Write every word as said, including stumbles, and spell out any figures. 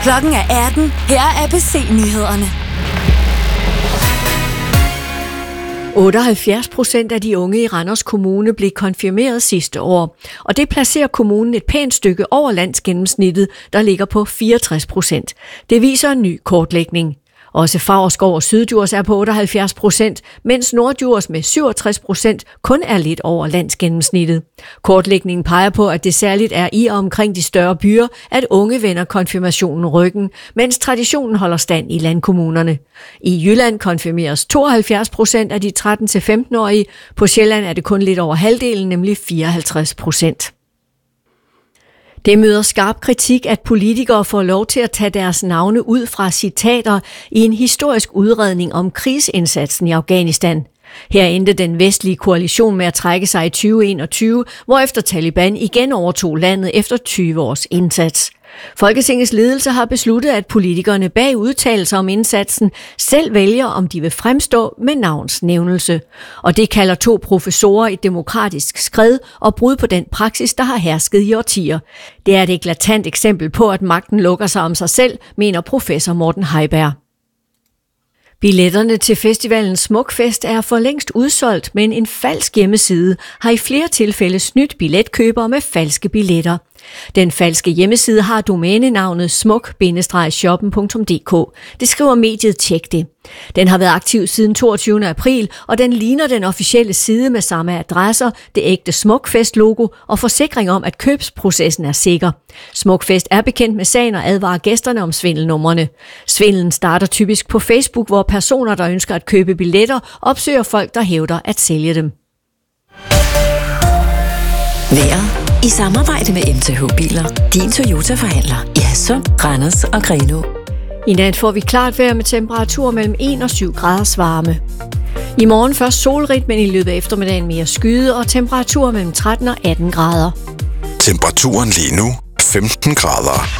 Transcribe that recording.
Klokken er atten. Her er A B C-nyhederne. otteoghalvfjerds procent af de unge i Randers Kommune blev konfirmeret sidste år, og det placerer kommunen et pænt stykke over landsgennemsnittet, der ligger på fireogtres procent. Det viser en ny kortlægning. Også Favrskov og Syddjurs er på otteoghalvfjerds procent, mens Norddjurs med syvogtres procent kun er lidt over landsgennemsnittet. Kortlægningen peger på, at det særligt er i og omkring de større byer, at unge vender konfirmationen ryggen, mens traditionen holder stand i landkommunerne. I Jylland konfirmeres tooghalvfjerds procent af de tretten til femten-årige. På Sjælland er det kun lidt over halvdelen, nemlig fireoghalvtreds procent. Det møder skarp kritik, at politikere får lov til at tage deres navne ud fra citater i en historisk udredning om krigsindsatsen i Afghanistan. Her endte den vestlige koalition med at trække sig i tyve enogtyve, hvorefter Taliban igen overtog landet efter tyve års indsats. Folketingets ledelse har besluttet, at politikerne bag udtalelser om indsatsen selv vælger, om de vil fremstå med navnsnævnelse. Og det kalder to professorer et demokratisk skred og brud på den praksis, der har hersket i årtier. Det er et eklatant eksempel på, at magten lukker sig om sig selv, mener professor Morten Heiberg. Billetterne til festivalen Smukfest er for længst udsolgt, men en falsk hjemmeside har i flere tilfælde snydt billetkøbere med falske billetter. Den falske hjemmeside har domænenavnet smuk bindestreg shoppen punktum d k. Det skriver mediet Tjek det. Den har været aktiv siden toogtyvende april, og den ligner den officielle side med samme adresser, det ægte Smukfest-logo og forsikring om, at købsprocessen er sikker. Smukfest er bekendt med sagen og advarer gæsterne om svindelnumrene. Svindelen starter typisk på Facebook, hvor personer, der ønsker at købe billetter, opsøger folk, der hævder at sælge dem. Vejret i samarbejde med M T H Biler. Din Toyota-forhandler i Hadsund, Randers og Grenaa. I nat får vi klart vejr med temperaturer mellem en og syv graders varme. I morgen først solrigt, men i løbet af eftermiddagen mere skyde og temperaturer mellem tretten og atten grader. Temperaturen lige nu femten grader.